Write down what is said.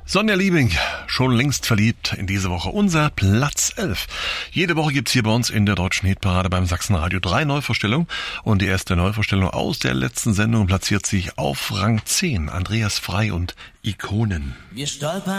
Sonja Liebing, schon längst verliebt, in diese Woche unser Platz 11. Jede Woche gibt's hier bei uns in der Deutschen Hitparade beim Sachsenradio 3 Neuvorstellungen. Und die erste Neuvorstellung aus der letzten Sendung platziert sich auf Rang 10. Andreas Frey und Ikonen. Wir stolpern